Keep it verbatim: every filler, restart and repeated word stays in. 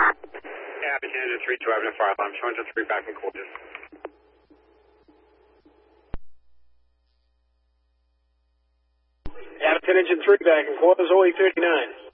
Yeah, Abington Engine three, driving a fire alarm, showing to three back in quarters. Abington Engine three, back in quarters, O E thirty-nine.